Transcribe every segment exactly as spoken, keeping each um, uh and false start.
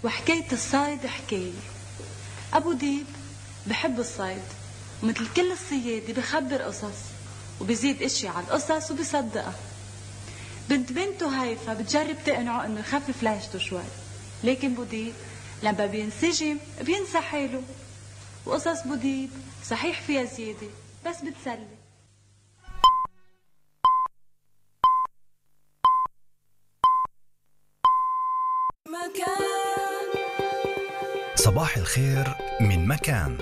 وحكاية الصيد حكاية. أبو ديب بحب الصيد، ومثل كل الصيادة بخبر قصص وبيزيد اشي على القصص وبيصدقها. بنت بنته هيفا بتجرب تقنعه انه يخفف لهجته شوي، لكن بوديب لما بينسجم بينسى حاله. وقصص بوديب صحيح فيها زيادة بس بتسلي. مكان صباح الخير من مكان.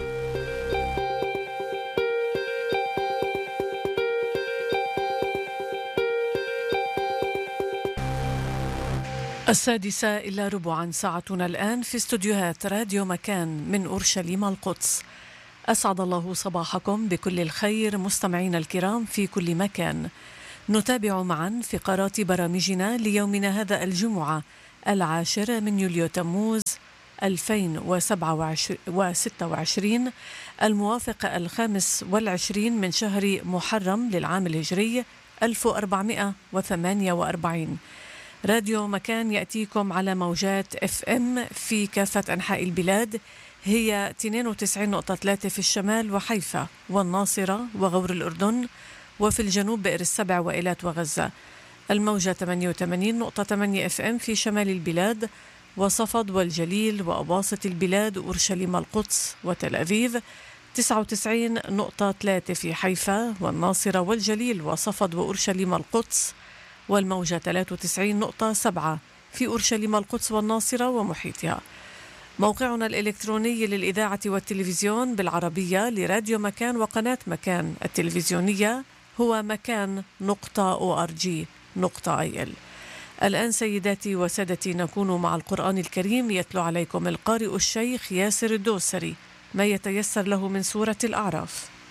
السادسة إلا ربعا ساعتنا الآن في استوديوهات راديو مكان من أورشليم القدس. أسعد الله صباحكم بكل الخير مستمعين الكرام في كل مكان. نتابع معا فقرات برامجنا ليومنا هذا الجمعة العاشر من يوليو تموز ألفين وستة وعشرين الموافق الخامس والعشرين من شهر محرم للعام الهجري ألف وأربعمائة وثمانية وأربعين. راديو مكان يأتيكم على موجات اف ام في كافة أنحاء البلاد، هي اثنين وتسعين نقطة ثلاثة في الشمال وحيفا والناصرة وغور الأردن، وفي الجنوب بئر السبع وإيلات وغزة. الموجة ثمانية وثمانين نقطة ثمانية اف ام في شمال البلاد وصفد والجليل وأواسط البلاد وأورشليم القدس وتل أبيب. تسعة وتسعين نقطة ثلاثة في حيفا والناصرة والجليل وصفد وأورشليم القدس، والموجة ثلاثة وتسعين نقطة سبعة في أورشليم القدس والناصرة ومحيطها. موقعنا الإلكتروني للإذاعة والتلفزيون بالعربية لراديو مكان وقناة مكان التلفزيونية هو مكان نقطة أو أر جي نقطة أي إل. الآن سيداتي وسادتي نكون مع القرآن الكريم، يتلو عليكم القارئ الشيخ ياسر الدوسري ما يتيسر له من سورة الأعراف.